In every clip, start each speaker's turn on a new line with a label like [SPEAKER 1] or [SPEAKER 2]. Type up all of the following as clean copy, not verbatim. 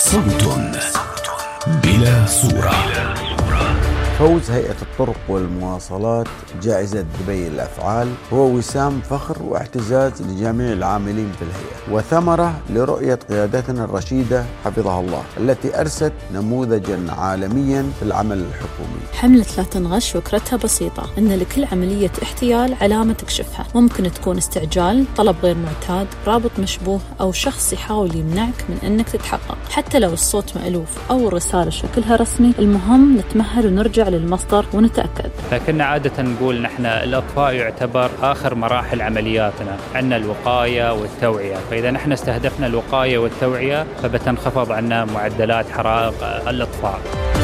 [SPEAKER 1] صوت بلا صورة.
[SPEAKER 2] فوز هيئة الطرق والمواصلات جائزة دبي للأفعال هو وسام فخر واعتزاز لجميع العاملين في الهيئة، وثمرة لرؤية قيادتنا الرشيدة حفظها الله التي أرست نموذجا عالميا في العمل الحكومي.
[SPEAKER 3] حملة لا تنغش فكرتها بسيطة، إن لكل عملية احتيال علامة تكشفها. ممكن تكون استعجال، طلب غير معتاد، رابط مشبوه، أو شخص يحاول يمنعك من إنك تتحقق. حتى لو الصوت مألوف أو الرسالة شكلها رسمي، المهم نتمهل ونرجع للمصدر ونتأكد.
[SPEAKER 4] فكنا عادة نقول نحن الإطفاء يعتبر آخر مراحل عملياتنا، عندنا الوقاية والتوعية، فإذا نحن استهدفنا الوقاية والتوعية فبتنخفض عنا معدلات حرائق الإطفاء.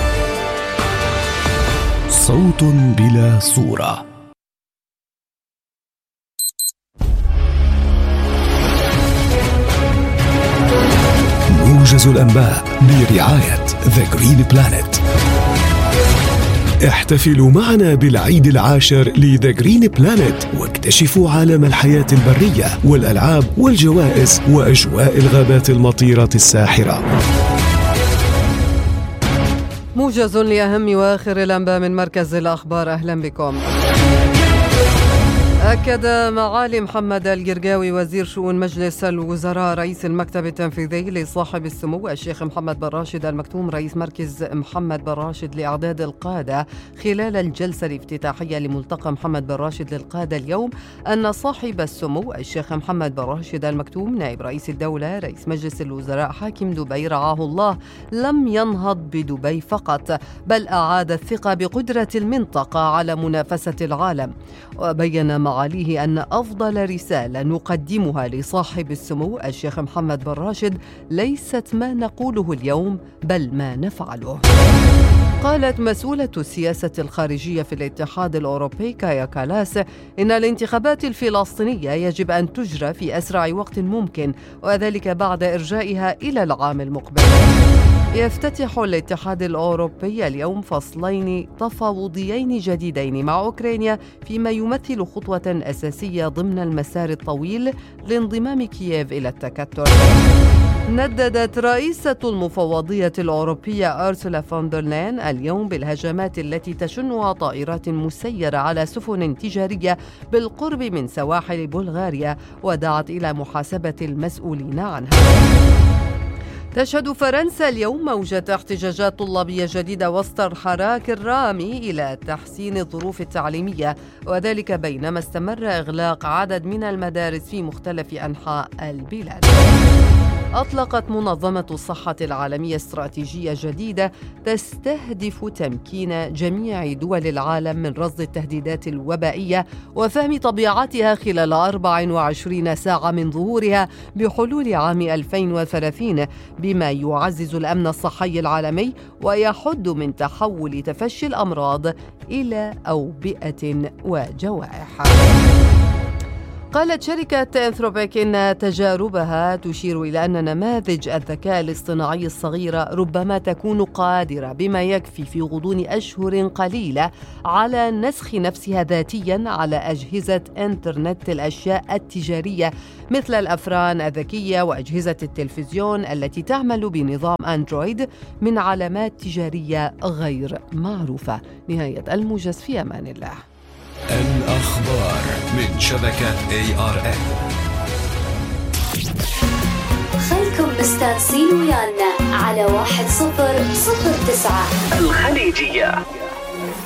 [SPEAKER 1] صوت بلا صورة. موجز الأنباء برعاية The Green Planet. احتفلوا معنا بالعيد العاشر لذا جرين بلانت واكتشفوا عالم الحياة البرية والألعاب والجوائز وأجواء الغابات المطيرة الساحرة.
[SPEAKER 5] موجز لأهم وآخر الأنباء من مركز الأخبار، أهلا بكم. أكد معالي محمد القرقاوي وزير شؤون مجلس الوزراء رئيس المكتب التنفيذي لصاحب السمو الشيخ محمد بن راشد المكتوم رئيس مركز محمد بن راشد لإعداد القادة خلال الجلسة الافتتاحية لملتقى محمد بن راشد للقادة اليوم أن صاحب السمو الشيخ محمد بن راشد المكتوم نائب رئيس الدولة رئيس مجلس الوزراء حاكم دبي رعاه الله لم ينهض بدبي فقط، بل أعاد الثقة بقدرة المنطقة على منافسة العالم. وبين معاليه أن أفضل رسالة نقدمها لصاحب السمو الشيخ محمد بن راشد ليست ما نقوله اليوم بل ما نفعله. قالت مسؤولة السياسة الخارجية في الاتحاد الأوروبي كايا كالاس إن الانتخابات الفلسطينية يجب أن تجرى في أسرع وقت ممكن، وذلك بعد إرجائها إلى العام المقبل. يفتتح الاتحاد الأوروبي اليوم فصلين تفاوضيين جديدين مع أوكرانيا فيما يمثل خطوة أساسية ضمن المسار الطويل لانضمام كييف إلى التكتل. نددت رئيسة المفوضية الأوروبية أرسولا فون دير لاين اليوم بالهجمات التي تشنها طائرات مسيرة على سفن تجارية بالقرب من سواحل بلغاريا، ودعت إلى محاسبة المسؤولين عنها. تشهد فرنسا اليوم موجة احتجاجات طلابية جديدة وسط الحراك الرامي إلى تحسين الظروف التعليمية، وذلك بينما استمر إغلاق عدد من المدارس في مختلف أنحاء البلاد. أطلقت منظمة الصحة العالمية استراتيجية جديدة تستهدف تمكين جميع دول العالم من رصد التهديدات الوبائية وفهم طبيعتها خلال 24 ساعة من ظهورها بحلول عام 2030، بما يعزز الأمن الصحي العالمي ويحد من تحول تفشي الأمراض إلى أوبئة وجوائح. قالت شركة أنثروبيك إن تجاربها تشير إلى أن نماذج الذكاء الاصطناعي الصغيرة ربما تكون قادرة بما يكفي في غضون أشهر قليلة على نسخ نفسها ذاتياً على أجهزة إنترنت الأشياء التجارية مثل الأفران الذكية وأجهزة التلفزيون التي تعمل بنظام أندرويد من علامات تجارية غير معروفة. نهاية الموجز، في أمان الله.
[SPEAKER 1] الأخبار من شبكة ARN.
[SPEAKER 6] خلكم مستانسين ويانا على 1009
[SPEAKER 1] الخليجية.